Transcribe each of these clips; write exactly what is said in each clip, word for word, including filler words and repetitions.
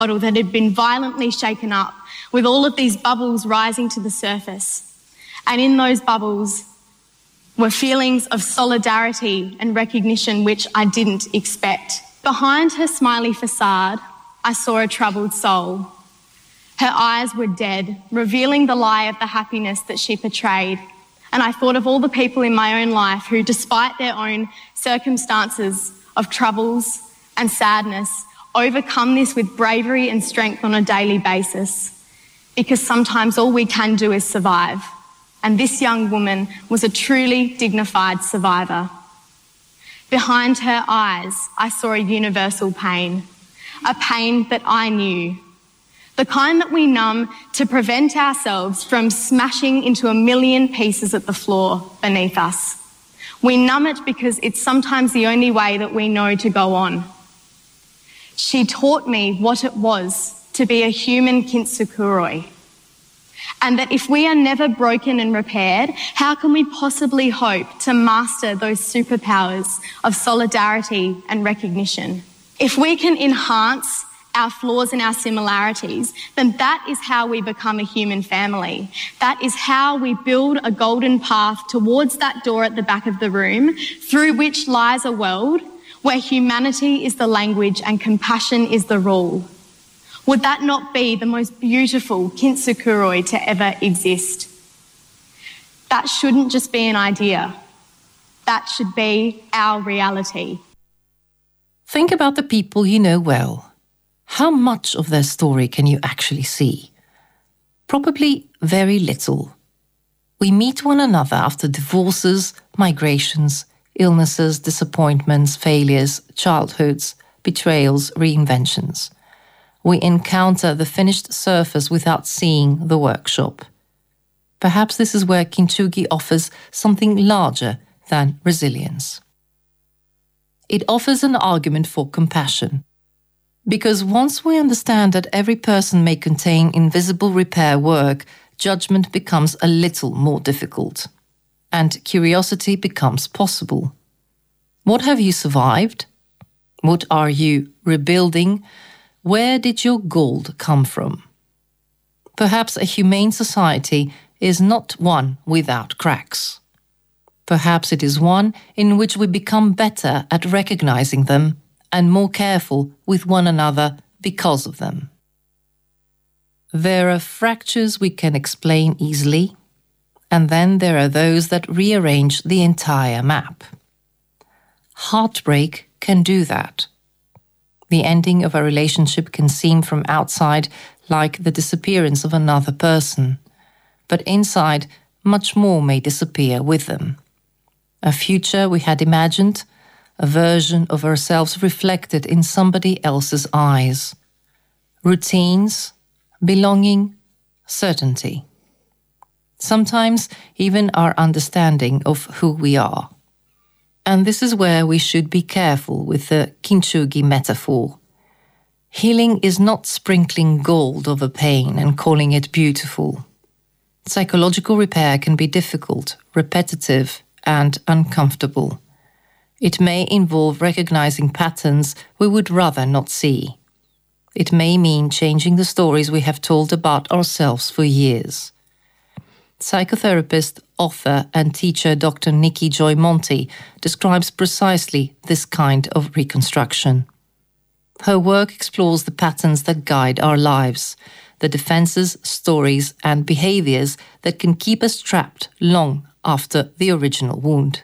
bottle that had been violently shaken up, with all of these bubbles rising to the surface. And in those bubbles were feelings of solidarity and recognition which I didn't expect. Behind her smiley facade, I saw a troubled soul. Her eyes were dead, revealing the lie of the happiness that she portrayed. And I thought of all the people in my own life who, despite their own circumstances of troubles and sadness, overcome this with bravery and strength on a daily basis. Because sometimes all we can do is survive. And this young woman was a truly dignified survivor. Behind her eyes, I saw a universal pain, a pain that I knew. The kind that we numb to prevent ourselves from smashing into a million pieces at the floor beneath us. We numb it because it's sometimes the only way that we know to go on. She taught me what it was to be a human kintsukuroi. And that if we are never broken and repaired, how can we possibly hope to master those superpowers of solidarity and recognition? If we can enhance our flaws and our similarities, then that is how we become a human family. That is how we build a golden path towards that door at the back of the room, through which lies a world where humanity is the language and compassion is the rule. Would that not be the most beautiful kintsukuroi to ever exist? That shouldn't just be an idea. That should be our reality. Think about the people you know well. How much of their story can you actually see? Probably very little. We meet one another after divorces, migrations, illnesses, disappointments, failures, childhoods, betrayals, reinventions. We encounter the finished surface without seeing the workshop. Perhaps this is where Kintsugi offers something larger than resilience. It offers an argument for compassion. Because once we understand that every person may contain invisible repair work, judgment becomes a little more difficult. And curiosity becomes possible. What have you survived? What are you rebuilding? Where did your gold come from? Perhaps a humane society is not one without cracks. Perhaps it is one in which we become better at recognizing them and more careful with one another because of them. There are fractures we can explain easily, and then there are those that rearrange the entire map. Heartbreak can do that. The ending of a relationship can seem from outside like the disappearance of another person, but inside much more may disappear with them. A future we had imagined, a version of ourselves reflected in somebody else's eyes. Routines, belonging, certainty. Sometimes even our understanding of who we are. And this is where we should be careful with the kintsugi metaphor. Healing is not sprinkling gold over pain and calling it beautiful. Psychological repair can be difficult, repetitive, and uncomfortable. It may involve recognizing patterns we would rather not see. It may mean changing the stories we have told about ourselves for years. Psychotherapist, author, and teacher Doctor Nikki Joy Monty describes precisely this kind of reconstruction. Her work explores the patterns that guide our lives, the defenses, stories, and behaviors that can keep us trapped long after the original wound.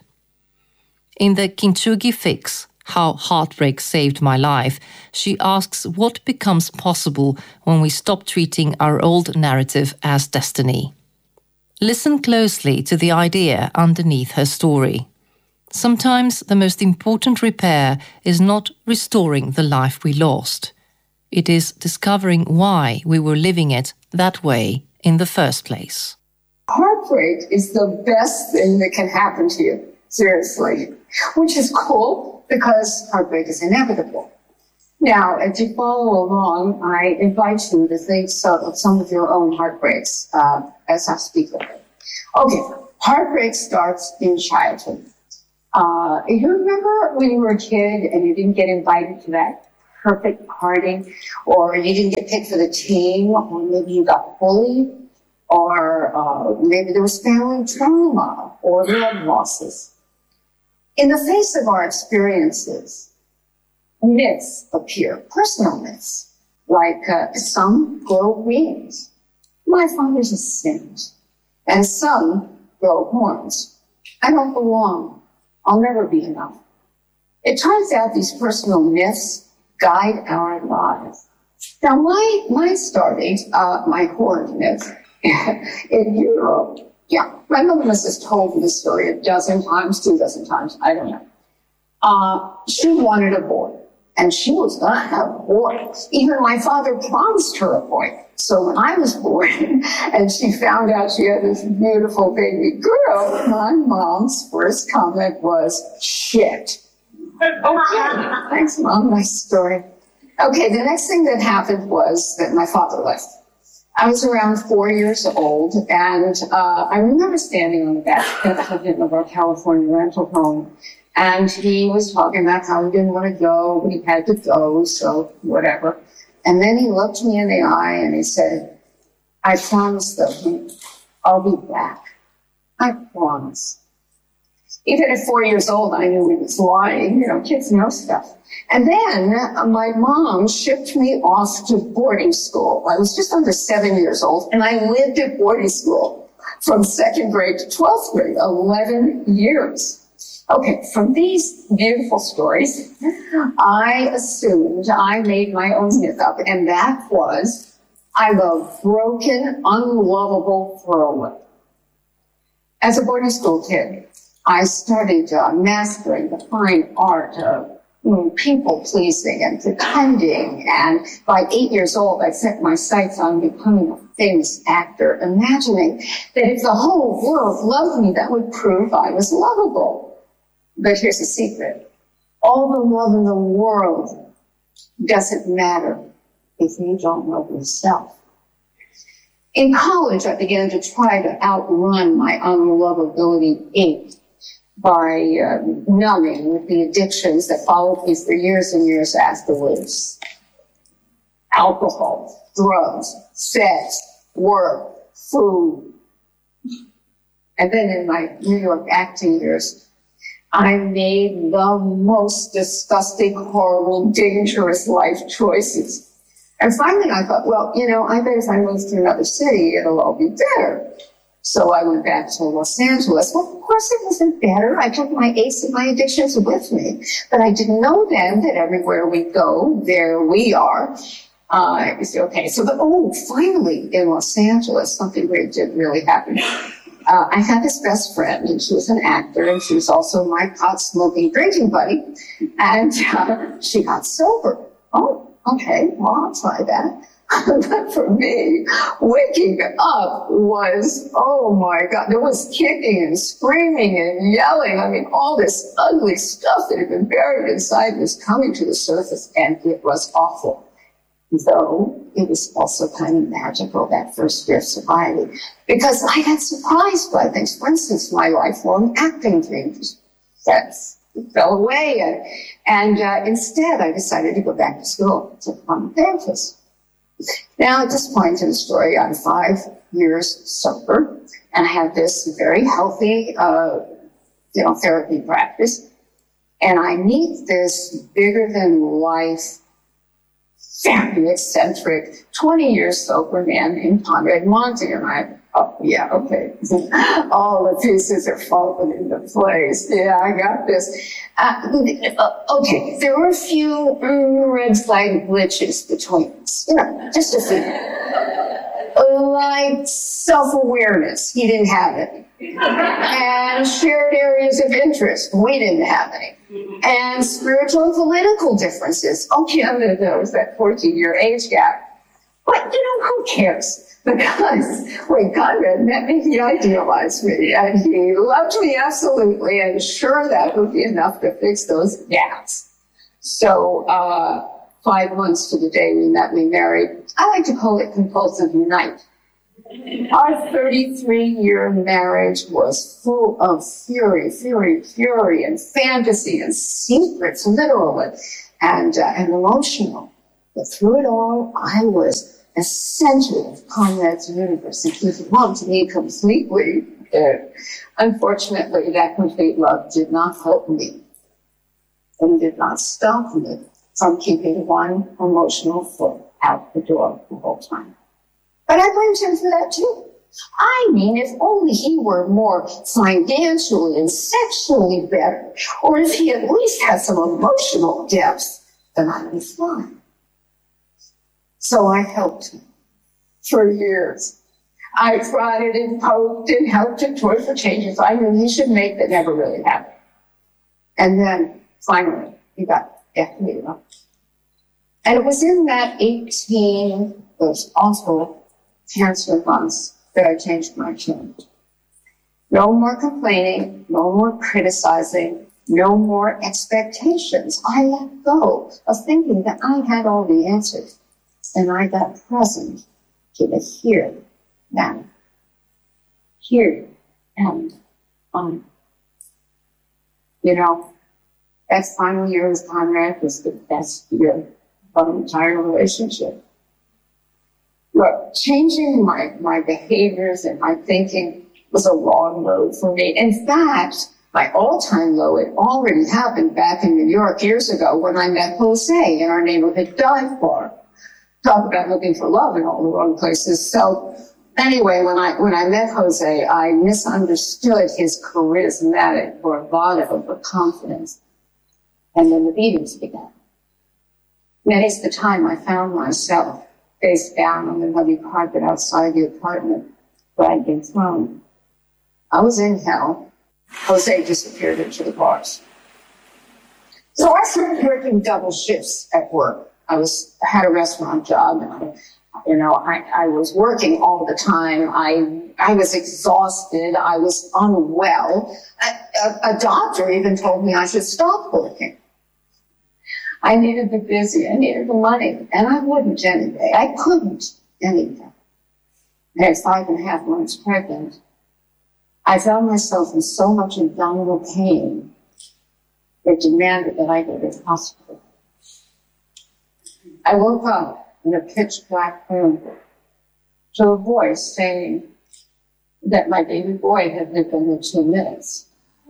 In the Kintsugi Fix, How Heartbreak Saved My Life, she asks what becomes possible when we stop treating our old narrative as destiny. Listen closely to the idea underneath her story. Sometimes the most important repair is not restoring the life we lost. It is discovering why we were living it that way in the first place. Heartbreak is the best thing that can happen to you, seriously, which is cool because heartbreak is inevitable. Now, as you follow along, I invite you to think of some of your own heartbreaks uh, as I speak of it. Okay, heartbreak starts in childhood. Uh, you remember when you were a kid and you didn't get invited to that perfect party, or you didn't get picked for the team, or maybe you got bullied, or uh, maybe there was family trauma or love losses. In the face of our experiences, myths appear, personal myths, like uh, some grow wings. My father's a saint. And some grow horns. I don't belong. I'll never be enough. It turns out these personal myths guide our lives. Now, my, my started, uh, my horn myth in Europe. Yeah, my mother must have told me the story a dozen times, two dozen times, I don't know. Uh, she wanted a boy, and she was going to have a boy. Even my father promised her a boy. So when I was born, and she found out she had this beautiful baby girl, my mom's first comment was, shit. Okay, thanks, Mom, nice story. Okay, the next thing that happened was that my father left. I was around four years old, and uh, I remember standing on the back steps of our California rental home, and he was talking about how he didn't want to go, but he had to go, so whatever. And then he looked me in the eye and he said, I promise, though, I'll be back. I promise. Even at four years old, I knew he was lying. You know, kids know stuff. And then uh, my mom shipped me off to boarding school. I was just under seven years old, and I lived at boarding school from second grade to twelfth grade, eleven years. Okay, from these beautiful stories, I assumed I made my own myth up, and that was, I'm a broken, unlovable throwaway. As a boarding school kid, I started uh, mastering the fine art of people-pleasing and pretending, and by eight years old, I set my sights on becoming a famous actor, imagining that if the whole world loved me, that would prove I was lovable. But here's the secret. All the love in the world doesn't matter if you don't love yourself. In college, I began to try to outrun my unlovability ache by uh, numbing with the addictions that followed me for years and years afterwards. Alcohol, drugs, sex, work, food. And then in my New York acting years, I made the most disgusting, horrible, dangerous life choices. And finally I thought, well, you know, I bet if I move to another city, it'll all be better. So I went back to Los Angeles. Well, of course it wasn't better. I took my aches and my addictions with me. But I didn't know then that everywhere we go, there we are. Uh, you say, okay, so, the, oh, finally in Los Angeles, something weird did really happen. Uh, I had this best friend, and she was an actor, and she was also my pot-smoking drinking buddy, and uh, she got sober. Oh, okay, well, I'll try that. But for me, waking up was, oh my God, there was kicking and screaming and yelling. I mean, all this ugly stuff that had been buried inside was coming to the surface, and it was awful. Though it was also kind of magical, that first year of sobriety, because I got surprised by things. For instance, my lifelong acting dreams that fell away, and, and uh, instead I decided to go back to school to become a therapist. Now, at this point in the story, I'm five years sober, and I have this very healthy, uh, you know, therapy practice, and I meet this bigger-than-life, very eccentric, twenty years sober man named Conrad Monty, and I, oh, yeah, okay. All the pieces are falling into place. Yeah, I got this. Uh, okay, there were a few mm, red flag glitches between us. You know, just a few. Like self-awareness, he didn't have it. And shared areas of interest, we didn't have any. And spiritual and political differences. Oh, yeah, there was that fourteen-year age gap. But, you know, who cares? Because when Conrad met me, he idealized me, and he loved me absolutely, and sure, that would be enough to fix those gaps. So, uh, five months to the day we met, we married. I like to call it compulsive unite. Our thirty-three-year marriage was full of fury, fury, fury, and fantasy and secrets, literally. and, uh, and emotional. But through it all, I was a center of Conrad's universe, and he loved me completely. Uh, unfortunately, that complete love did not help me and did not stop me from keeping one emotional foot out the door the whole time. But I blamed him for that too. I mean, if only he were more financially and sexually better, or if he at least had some emotional depth, then I'd be fine. So I helped him for years. I tried and hoped and helped him towards the changes I knew he should make that never really happened. And then finally, he got F me up. And it was in that eighteen, those awful cancer months, that I changed my tune. No more complaining, no more criticizing, no more expectations. I let go of thinking that I had all the answers, and I got present to the here, now. Here and on. You know, that final year with Conrad was the best year of an entire relationship. Look, changing my, my behaviors and my thinking was a long road for me. In fact, my all-time low had already happened back in New York years ago when I met Jose in our neighborhood dive bar. Talk about looking for love in all the wrong places. So anyway, when I when I met Jose, I misunderstood his charismatic bravado for confidence. And then the beatings began. Many's the time I found myself face down on the muddy carpet outside the apartment where I'd been thrown. I was in hell. Jose disappeared into the bars. So I started working double shifts at work. I was had a restaurant job, and I, you know, I, I was working all the time. I I was exhausted. I was unwell. A, a, a doctor even told me I should stop working. I needed the busy, I needed the money, and I wouldn't anyway. I couldn't anyway. At five and a half months pregnant, I found myself in so much abdominal pain that demanded that I go to the hospital. I woke up in a pitch black room to a voice saying that my baby boy had lived only two minutes.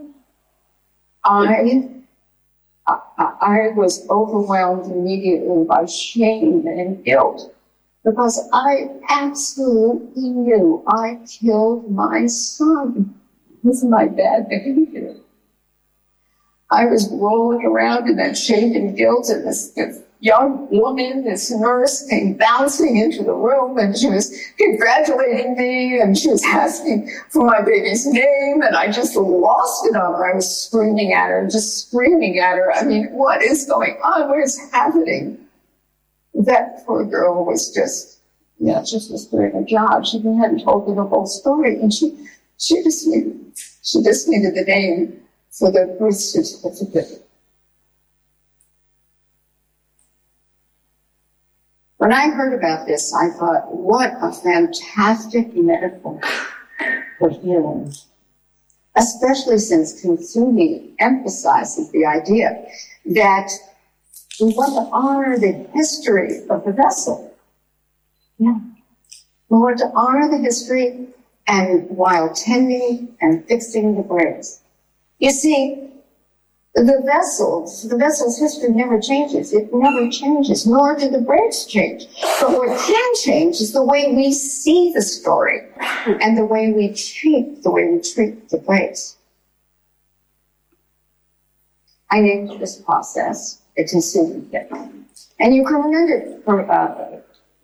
I I, I was overwhelmed immediately by shame and guilt because I absolutely knew I killed my son with my bad behavior. I was rolling around in that shame and guilt, and this, this young woman, this nurse, came bouncing into the room, and she was congratulating me, and she was asking for my baby's name, and I just lost it on her. I was screaming at her, just screaming at her. I mean, what is going on? What is happening? That poor girl was just, yeah, just was doing her job. She hadn't told me the whole story, and she, she just needed, she just needed the name for the birth certificate. When I heard about this, I thought, what a fantastic metaphor for healing, especially since Kintsugi emphasizes the idea that we want to honor the history of the vessel. Yeah. We want to honor the history and while tending and fixing the breaks. You see, the vessels, the vessel's history never changes. It never changes, nor do the breaks change. But what can change is the way we see the story and the way we treat, the way we treat the breaks. I named this process a Kintsugi kit. And you can remember it for, uh,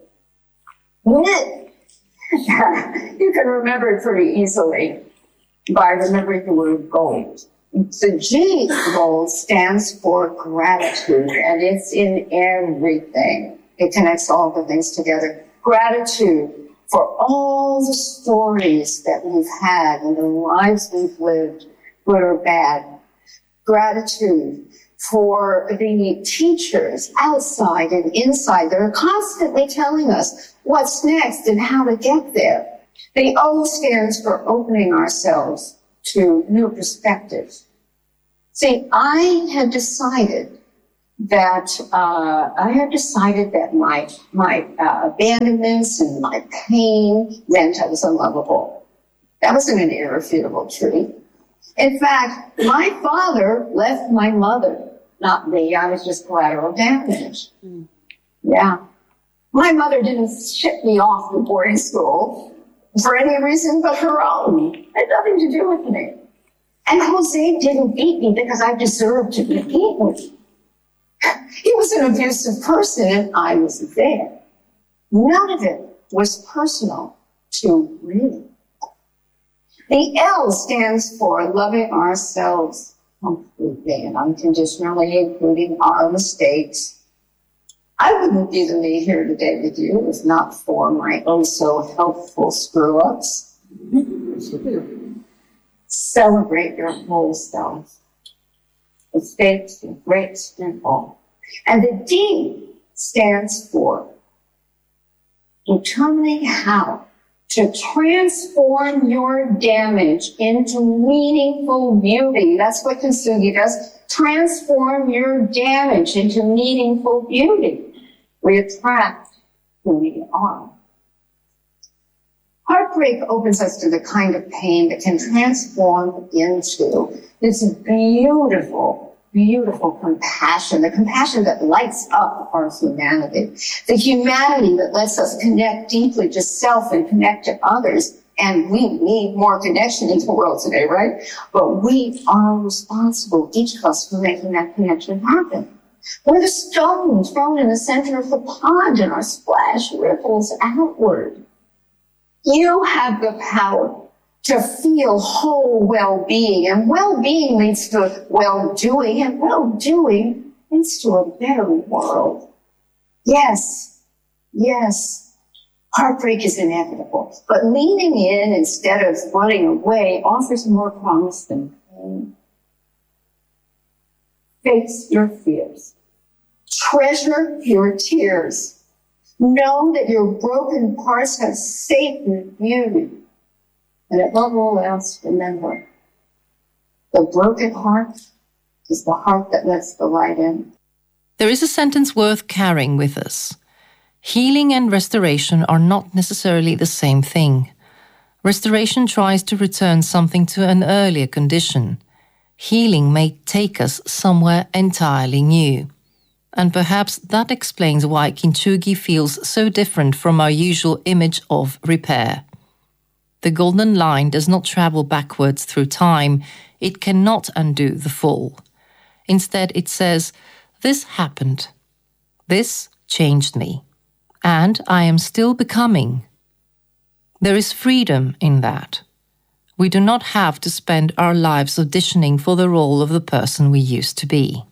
you can remember it pretty easily by remembering the word gold. The G, gold, stands for gratitude, and it's in everything. It connects all the things together. Gratitude for all the stories that we've had and the lives we've lived, good or bad. Gratitude for the teachers outside and inside that are constantly telling us what's next and how to get there. The O stands for opening ourselves to new perspectives. See, I had decided that uh, I had decided that my my uh, abandonments and my pain meant I was unlovable. That wasn't an irrefutable truth. In fact, my father left my mother, not me. I was just collateral damage. Mm. Yeah. My mother didn't ship me off to boarding school for any reason but her own. It had nothing to do with me. And Jose didn't beat me because I deserved to be beaten. He was an abusive person and I was there. None of it was personal to me. The L stands for loving ourselves completely and unconditionally, including our mistakes. I wouldn't be the me here today with you if not for my oh so helpful screw-ups. Celebrate your whole self. Mistakes are great and all. And the D stands for determining how to transform your damage into meaningful beauty. That's what Kintsugi does. Transform your damage into meaningful beauty. We attract who we are. Heartbreak opens us to the kind of pain that can transform into this beautiful, beautiful compassion, the compassion that lights up our humanity, the humanity that lets us connect deeply to self and connect to others. And we need more connection in the world today, right? But we are responsible, each of us, for making that connection happen. We're the stone thrown in the center of the pond and our splash ripples outward. You have the power to feel whole well-being, and well-being leads to well-doing, and well-doing leads to a better world. Yes, yes, heartbreak is inevitable, but leaning in instead of running away offers more promise than pain. Face your fears. Treasure your tears. Know that your broken parts have sacred beauty. And above all else, remember, the broken heart is the heart that lets the light in. There is a sentence worth carrying with us. Healing and restoration are not necessarily the same thing. Restoration tries to return something to an earlier condition. Healing may take us somewhere entirely new. And perhaps that explains why Kintsugi feels so different from our usual image of repair. The golden line does not travel backwards through time. It cannot undo the fall. Instead, it says, this happened. This changed me. And I am still becoming. There is freedom in that. We do not have to spend our lives auditioning for the role of the person we used to be.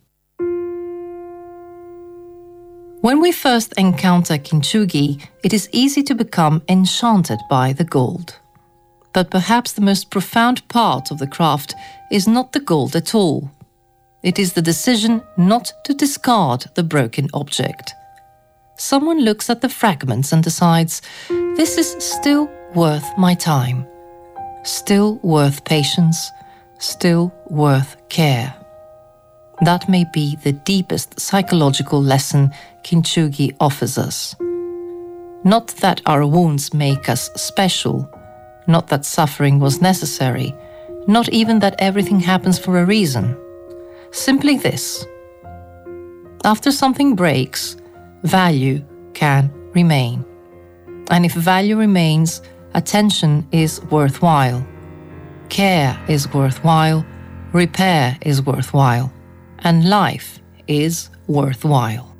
When we first encounter Kintsugi, it is easy to become enchanted by the gold. But perhaps the most profound part of the craft is not the gold at all. It is the decision not to discard the broken object. Someone looks at the fragments and decides, this is still worth my time, still worth patience, still worth care. That may be the deepest psychological lesson Kintsugi offers us. Not that our wounds make us special, not that suffering was necessary, not even that everything happens for a reason. Simply this. After something breaks, value can remain. And if value remains, attention is worthwhile. Care is worthwhile. Repair is worthwhile. And life is worthwhile.